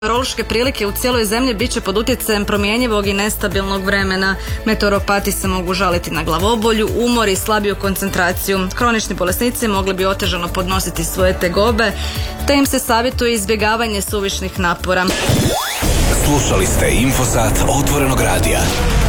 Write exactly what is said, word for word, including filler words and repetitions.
Meteorološke prilike u cijeloj zemlji bit će pod utjecajem promjenjivog i nestabilnog vremena. Meteoropati se mogu žaliti na glavobolju, umor i slabiju koncentraciju. Kronični bolesnici mogli bi otežano podnositi svoje tegobe, te im se savjetuje izbjegavanje suvišnih napora. Slušali ste Infosat Otvorenog radija.